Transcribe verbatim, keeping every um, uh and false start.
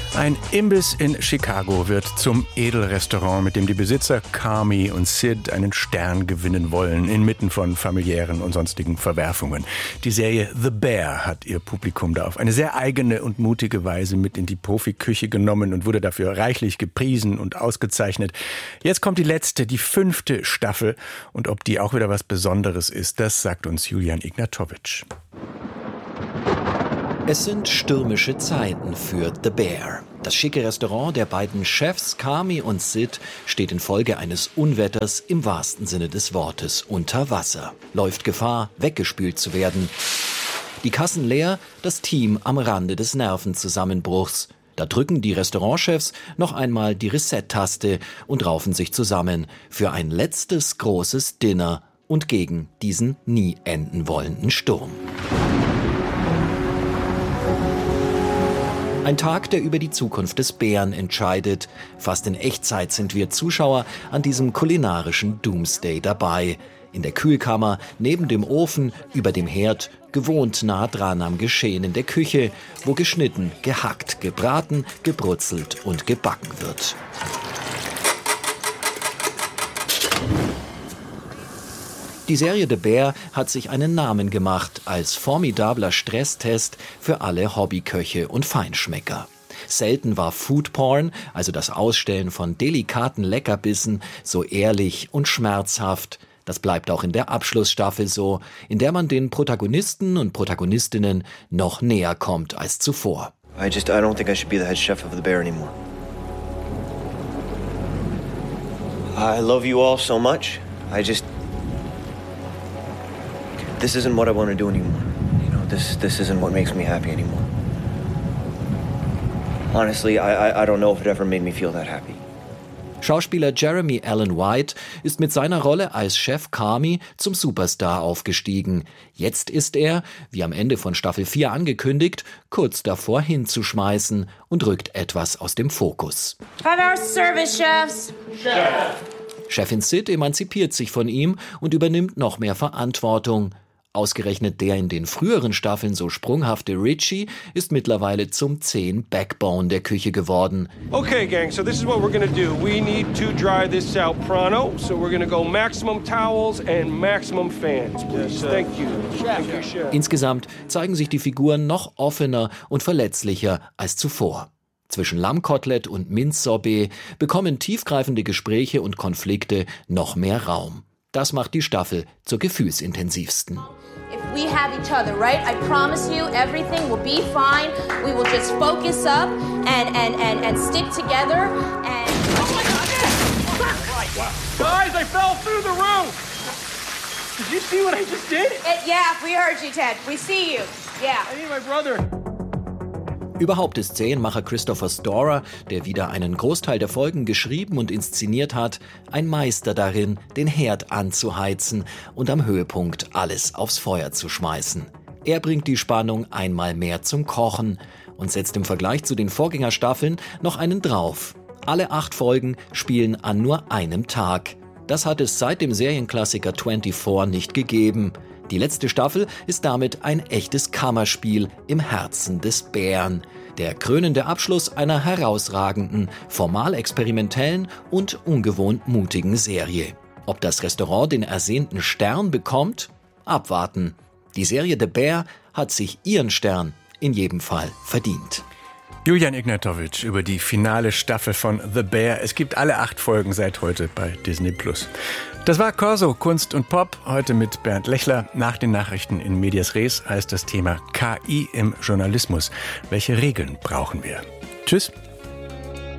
Ein Imbiss in Chicago wird zum Edelrestaurant, mit dem die Besitzer Carmy und Sid einen Stern gewinnen wollen, inmitten von familiären und sonstigen Verwerfungen. Die Serie The Bear hat ihr Publikum da auf eine sehr eigene und mutige Weise mit in die Profiküche genommen und wurde dafür reichlich gepriesen und ausgezeichnet. Jetzt kommt die letzte, die fünfte Staffel. Und ob die auch wieder was Besonderes ist, das sagt uns Julian Ignatowicz. Es sind stürmische Zeiten für The Bear. Das schicke Restaurant der beiden Chefs Carmy und Sid steht infolge eines Unwetters im wahrsten Sinne des Wortes unter Wasser. Läuft Gefahr, weggespült zu werden. Die Kassen leer, das Team am Rande des Nervenzusammenbruchs. Da drücken die Restaurantchefs noch einmal die Reset-Taste und raufen sich zusammen für ein letztes großes Dinner und gegen diesen nie enden wollenden Sturm. Ein Tag, der über die Zukunft des Bären entscheidet. Fast in Echtzeit sind wir Zuschauer an diesem kulinarischen Doomsday dabei. In der Kühlkammer, neben dem Ofen, über dem Herd, gewohnt nah dran am Geschehen in der Küche, wo geschnitten, gehackt, gebraten, gebrutzelt und gebacken wird. Die Serie The Bear hat sich einen Namen gemacht als formidabler Stresstest für alle Hobbyköche und Feinschmecker. Selten war Foodporn, also das Ausstellen von delikaten Leckerbissen, so ehrlich und schmerzhaft. Das bleibt auch in der Abschlussstaffel so, in der man den Protagonisten und Protagonistinnen noch näher kommt als zuvor. I just I don't think I should be the head chef of The Bear anymore. I love you all so much. I just This isn't what I want to do anymore. You know, this this isn't what makes me happy anymore. Honestly, I, I I don't know if it ever made me feel that happy. Schauspieler Jeremy Allen White ist mit seiner Rolle als Chef Carmy zum Superstar aufgestiegen. Jetzt ist er, wie am Ende von Staffel vier angekündigt, kurz davor hinzuschmeißen und rückt etwas aus dem Fokus. Five hours service, chefs. Chef. Chefin Sid emanzipiert sich von ihm und übernimmt noch mehr Verantwortung. Ausgerechnet der in den früheren Staffeln so sprunghafte Richie ist mittlerweile zum zähen Backbone der Küche geworden. Okay, gang, so this is what we're gonna do. We need to dry this out pronto, so we're gonna go maximum towels and maximum fans, please. Thank you. Thank you, chef. Insgesamt zeigen sich die Figuren noch offener und verletzlicher als zuvor. Zwischen Lammkotelett und Minzsorbet bekommen tiefgreifende Gespräche und Konflikte noch mehr Raum. Das macht die Staffel zur gefühlsintensivsten. If we have each other, right? I promise you, everything will be fine. We will just focus up and and and and stick together. And oh my God! Guys, I fell through the roof. Did you see what I just did? It, yeah, we heard you, Ted. We see you. Yeah. I need my brother. Überhaupt ist Serienmacher Christopher Storer, der wieder einen Großteil der Folgen geschrieben und inszeniert hat, ein Meister darin, den Herd anzuheizen und am Höhepunkt alles aufs Feuer zu schmeißen. Er bringt die Spannung einmal mehr zum Kochen und setzt im Vergleich zu den Vorgängerstaffeln noch einen drauf. Alle acht Folgen spielen an nur einem Tag. Das hat es seit dem Serienklassiker vierundzwanzig nicht gegeben. Die letzte Staffel ist damit ein echtes Kammerspiel im Herzen des Bären. Der krönende Abschluss einer herausragenden, formal experimentellen und ungewohnt mutigen Serie. Ob das Restaurant den ersehnten Stern bekommt? Abwarten. Die Serie The Bear hat sich ihren Stern in jedem Fall verdient. Julian Ignatowicz über die finale Staffel von The Bear. Es gibt alle acht Folgen seit heute bei Disney Plus. Das war Corso, Kunst und Pop, heute mit Bernd Lechler. Nach den Nachrichten in Medias Res heißt das Thema K I im Journalismus. Welche Regeln brauchen wir? Tschüss.